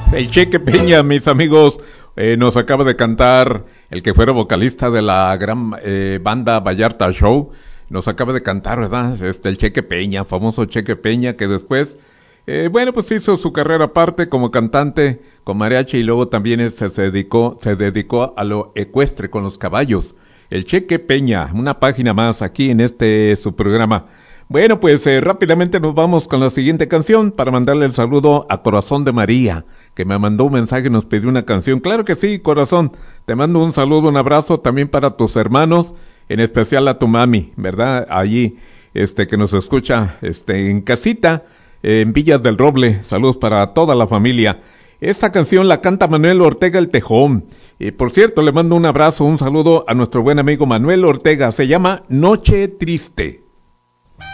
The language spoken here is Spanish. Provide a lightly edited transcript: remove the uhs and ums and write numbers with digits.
El Cheque Peña, mis amigos, nos acaba de cantar el que fuera vocalista de la gran banda Vallarta Show. Nos acaba de cantar, ¿verdad? El Cheque Peña, famoso Cheque Peña, que después, pues hizo su carrera aparte como cantante con mariachi y luego también se dedicó a lo ecuestre con los caballos. El Cheque Peña, una página más aquí en su programa. Bueno, pues rápidamente nos vamos con la siguiente canción para mandarle el saludo a Corazón de María, que me mandó un mensaje y nos pidió una canción. Claro que sí, corazón, te mando un saludo, un abrazo también para tus hermanos, en especial a tu mami, ¿verdad? Allí, que nos escucha, en casita, en Villas del Roble. Saludos para toda la familia. Esta canción la canta Manuel Ortega el Tejón. Y por cierto, le mando un abrazo, un saludo a nuestro buen amigo Manuel Ortega. Se llama Noche Triste.